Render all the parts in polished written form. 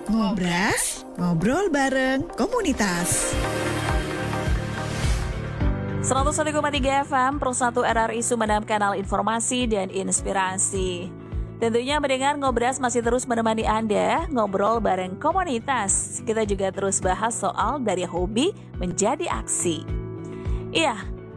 Ngobras, ngobrol bareng komunitas. 101,3 FM, Pro 1 RRI Sumedang, kanal informasi dan inspirasi. Tentunya mendengar Ngobras masih terus menemani Anda ngobrol bareng komunitas. Kita juga terus bahas soal dari hobi menjadi aksi. Iya,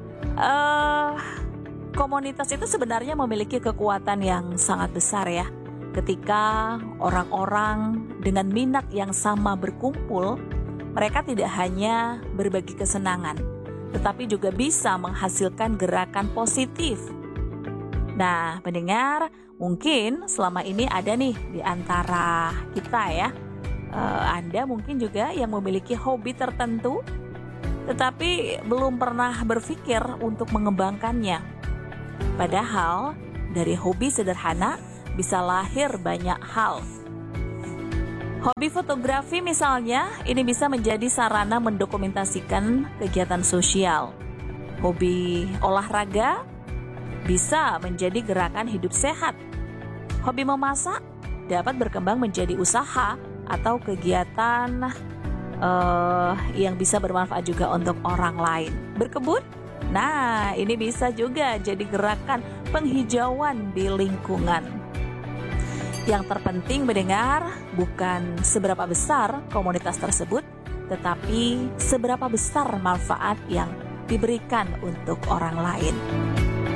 komunitas itu sebenarnya memiliki kekuatan yang sangat besar ya. Ketika orang-orang dengan minat yang sama berkumpul, mereka tidak hanya berbagi kesenangan, tetapi juga bisa menghasilkan gerakan positif. Nah, pendengar, mungkin selama ini ada nih di antara kita ya, Anda mungkin juga yang memiliki hobi tertentu, tetapi belum pernah berpikir untuk mengembangkannya. Padahal dari hobi sederhana bisa lahir banyak hal. Hobi fotografi misalnya, ini bisa menjadi sarana mendokumentasikan kegiatan sosial. Hobi olahraga bisa menjadi gerakan hidup sehat. Hobi memasak dapat berkembang menjadi usaha atau kegiatan yang bisa bermanfaat juga untuk orang lain. Berkebun, nah ini bisa juga jadi gerakan penghijauan di lingkungan. Yang terpenting mendengar bukan seberapa besar komunitas tersebut, tetapi seberapa besar manfaat yang diberikan untuk orang lain.